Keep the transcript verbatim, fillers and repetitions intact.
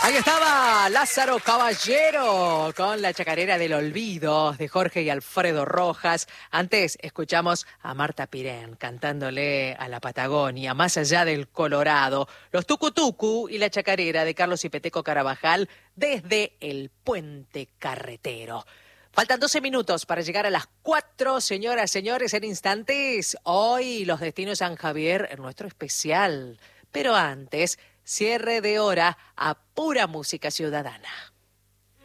Ahí estaba Lázaro Caballero con la chacarera del olvido de Jorge y Alfredo Rojas. Antes escuchamos a Marta Pirén cantándole a la Patagonia, más allá del Colorado. Los Tucutucu y la chacarera de Carlos y Peteco Carabajal desde el Puente Carretero. Faltan doce minutos para llegar a las cuatro, señoras, señores, en instantes. Hoy los destinos San Javier en nuestro especial. Pero antes, cierre de hora a pura música ciudadana.